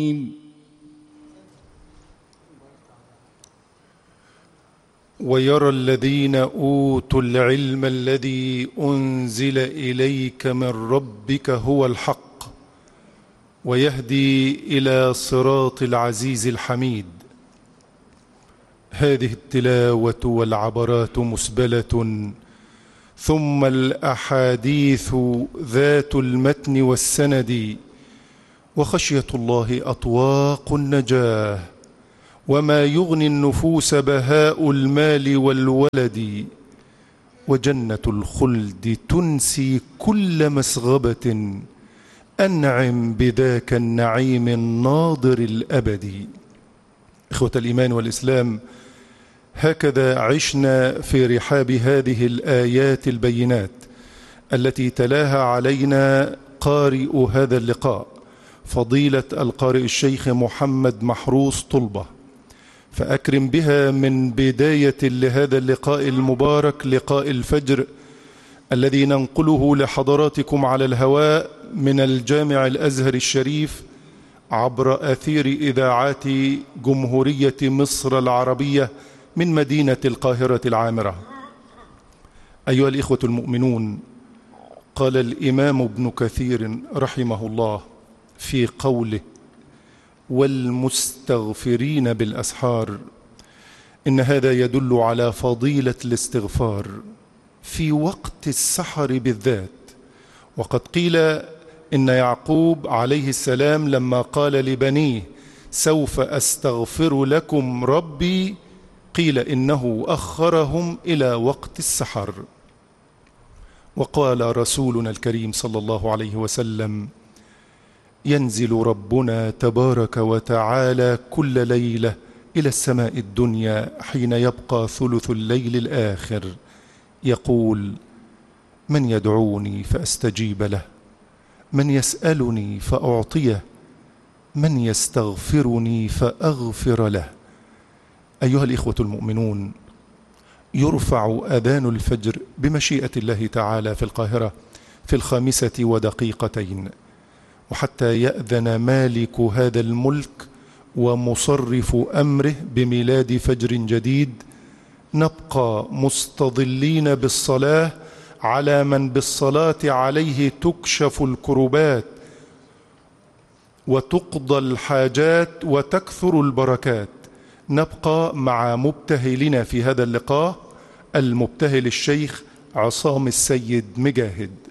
ويرى الذين أوتوا العلم الذي أنزل إليك من ربك هو الحق ويهدي إلى صراط العزيز الحميد. هذه التلاوة والعبرات مسبلة، ثم الأحاديث ذات المتن والسند، وخشية الله أطواق النجاة، وما يغني النفوس بهاء المال والولد، وجنة الخلد تنسي كل مسغبة، أنعم بذاك النعيم الناضر الأبدي. إخوة الإيمان والإسلام، هكذا عشنا في رحاب هذه الآيات البينات التي تلاها علينا قارئ هذا اللقاء فضيلة القارئ الشيخ محمد محروس طلبة، فأكرم بها من بداية لهذا اللقاء المبارك، لقاء الفجر الذي ننقله لحضراتكم على الهواء من الجامع الأزهر الشريف عبر أثير إذاعات جمهورية مصر العربية من مدينة القاهرة العامرة. أيها الإخوة المؤمنون، قال الإمام ابن كثير رحمه الله في قوله: والمستغفرين بالأسحار، إن هذا يدل على فضيلة الاستغفار في وقت السحر بالذات. وقد قيل إن يعقوب عليه السلام لما قال لبنيه سوف أستغفر لكم ربي، قيل إنه أخرهم إلى وقت السحر. وقال رسولنا الكريم صلى الله عليه وسلم: ينزل ربنا تبارك وتعالى كل ليلة إلى السماء الدنيا حين يبقى ثلث الليل الآخر، يقول: من يدعوني فأستجيب له، من يسألني فأعطيه، من يستغفرني فأغفر له. أيها الإخوة المؤمنون، يرفع أذان الفجر بمشيئة الله تعالى في القاهرة في 5:02، وحتى يأذن مالك هذا الملك ومصرف أمره بميلاد فجر جديد، نبقى مستظلين بالصلاة على من بالصلاة عليه تكشف الكربات وتقضى الحاجات وتكثر البركات. نبقى مع مبتهلنا في هذا اللقاء، المبتهل الشيخ عصام السيد مجاهد.